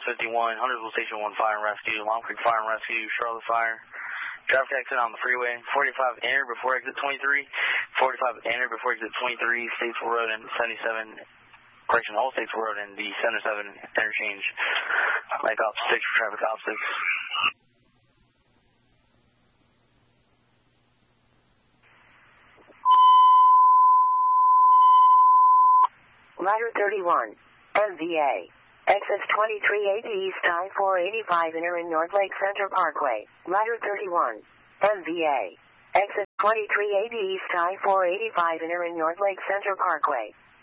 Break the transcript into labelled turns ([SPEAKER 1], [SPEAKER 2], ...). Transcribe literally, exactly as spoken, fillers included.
[SPEAKER 1] fifty-one, Huntersville Station one Fire and Rescue, Long Creek Fire and Rescue, Charlotte Fire. Traffic accident on the freeway. forty-five entered before exit twenty-three. forty-five entered before exit twenty-three. Statesville Road and seventy-seven. Correction, Old Statesville Road and the seventy-seven interchange. Mike Ops six for traffic Ops six.
[SPEAKER 2] Ladder thirty-one, M V A. Exit twenty-three eighty East I four eighty-five entering North Lake Center Parkway. Ladder thirty-one, M V A. Exit twenty-three eighty East I four eighty-five entering North Lake Center Parkway.